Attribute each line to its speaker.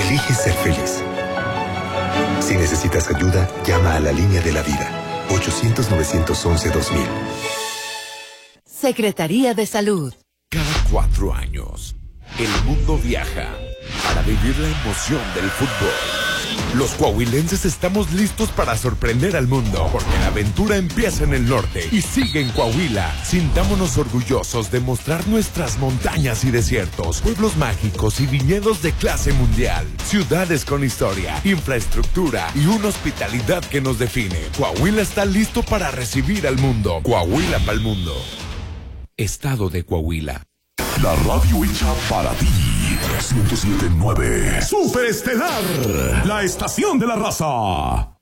Speaker 1: Elige ser feliz. Si necesitas ayuda, llama a la línea de la vida. 800-911-2000.
Speaker 2: Secretaría de Salud.
Speaker 3: Cada 4 años, el mundo viaja para vivir la emoción del fútbol. Los coahuilenses estamos listos para sorprender al mundo, porque la aventura empieza en el norte y sigue en Coahuila. Sintámonos orgullosos de mostrar nuestras montañas y desiertos, pueblos mágicos y viñedos de clase mundial, ciudades con historia, infraestructura y una hospitalidad que nos define. Coahuila está listo para recibir al mundo. Coahuila pa'l mundo. Estado de Coahuila.
Speaker 4: La radio hecha para ti. 107.9 Superestelar, la estación de la raza.